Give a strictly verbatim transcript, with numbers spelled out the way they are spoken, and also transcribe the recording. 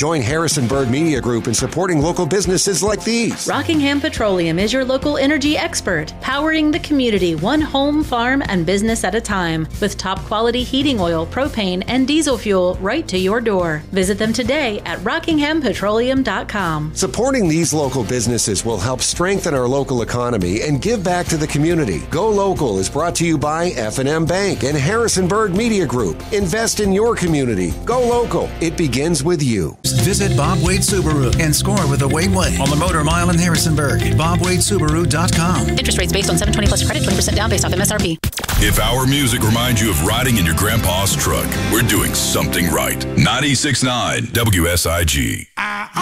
Join Harrisonburg Media Group in supporting local businesses like these. Rockingham Petroleum is your local energy expert, powering the community one home, farm, and business at a time with top quality heating oil, propane, and diesel fuel right to your door. Visit them today at rockingham petroleum dot com. Supporting these local businesses will help strengthen our local economy and give back to the community. Go Local is brought to you by F and M Bank and Harrisonburg Media Group. Invest in your community. Go local. It begins with you. Visit Bob Wade Subaru and score with a Wade Way on the Motor Mile in Harrisonburg. bob wade subaru dot com. Interest rates based on seven twenty plus credit, twenty percent down based off M S R P. If our music reminds you of riding in your grandpa's truck, we're doing something right. ninety-six point nine W S I G.